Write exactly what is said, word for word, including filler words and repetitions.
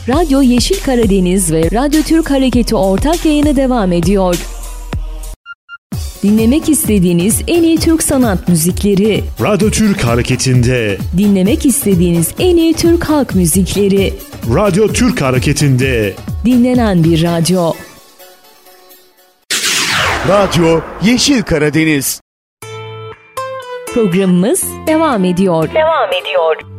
Radyo Yeşil Karadeniz ve Radyo Türk Hareketi ortak yayını devam ediyor. Dinlemek istediğiniz en iyi Türk sanat müzikleri. Radyo Türk Hareketi'nde. Dinlemek istediğiniz en iyi Türk halk müzikleri. Radyo Türk Hareketi'nde. Dinlenen bir radyo. Radyo Yeşil Karadeniz. Programımız devam ediyor. Devam ediyor.